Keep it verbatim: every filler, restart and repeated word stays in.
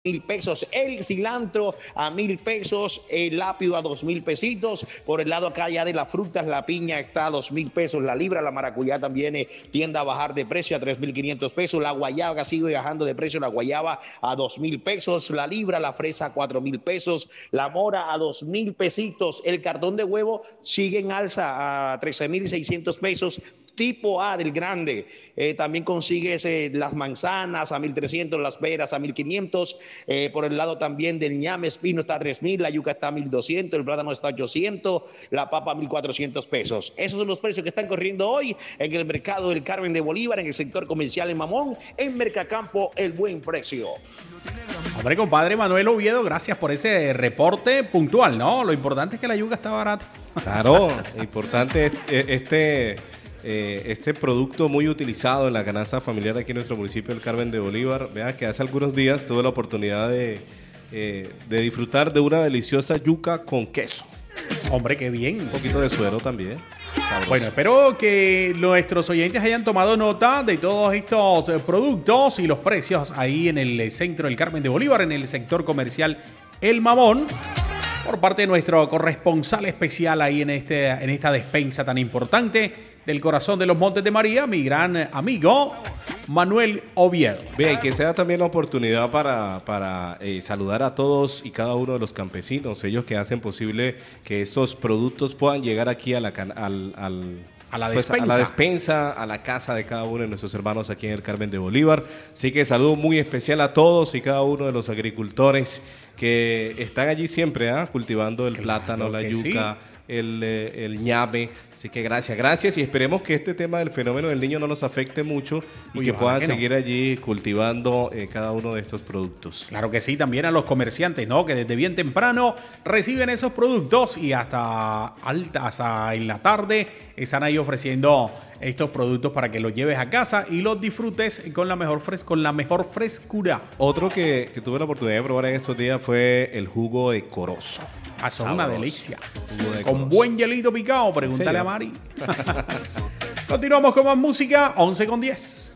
mil pesos, el cilantro a mil pesos, el apio a dos mil pesitos. Por el lado acá ya de las frutas, la piña está a dos mil pesos, la libra, la maracuyá también eh, tiende a bajar de precio a tres mil quinientos pesos, la guayaba sigue bajando de precio, la guayaba a dos mil pesos, la libra, la fresa a cuatro mil pesos, la mora a dos mil pesitos, el cartón de huevo sigue en alza a trece mil seiscientos pesos. Tipo A del grande, eh, también consigues eh, las manzanas a mil trescientos, las peras a mil quinientos, eh, por el lado también del ñame espino está a tres mil, la yuca está a mil doscientos, el plátano está a ochocientos, la papa a mil cuatrocientos pesos. Esos son los precios que están corriendo hoy en el mercado del Carmen de Bolívar, en el sector comercial en Mamón, en Mercacampo, el buen precio. Hombre, compadre Manuel Oviedo, gracias por ese reporte puntual, ¿no? Lo importante es que la yuca está barata. Claro, importante este... este... Eh, este producto muy utilizado en la canasta familiar aquí en nuestro municipio del Carmen de Bolívar. Vean que hace algunos días tuve la oportunidad de, eh, de disfrutar de una deliciosa yuca con queso. Hombre, qué bien. Un poquito de suero también. Sabroso. Bueno, espero que nuestros oyentes hayan tomado nota de todos estos productos y los precios ahí en el centro del Carmen de Bolívar, en el sector comercial El Mamón, por parte de nuestro corresponsal especial ahí en, este, en esta despensa tan importante del corazón de los Montes de María, mi gran amigo Manuel Oviedo. Bien, que sea también la oportunidad para, para eh, saludar a todos y cada uno de los campesinos, ellos que hacen posible que estos productos puedan llegar aquí a la, al, al, a la pues, despensa. a la despensa, a la casa de cada uno de nuestros hermanos aquí en el Carmen de Bolívar. Así que saludo muy especial a todos y cada uno de los agricultores que están allí siempre, ¿eh? cultivando el claro plátano, la yuca, sí. el, el ñame. Así que gracias, gracias y esperemos que este tema del fenómeno del niño no nos afecte mucho y Uy, que puedan que seguir no. allí cultivando eh, cada uno de estos productos. Claro que sí, también a los comerciantes, ¿no? Que desde bien temprano reciben esos productos y hasta alta, hasta en la tarde están ahí ofreciendo estos productos para que los lleves a casa y los disfrutes con la mejor, fres- con la mejor frescura. Otro que, que tuve la oportunidad de probar en estos días fue el jugo de corozo. Ah, son una delicia. De con buen hielito picado, pregúntale a Mari. Continuamos con más música, once con diez.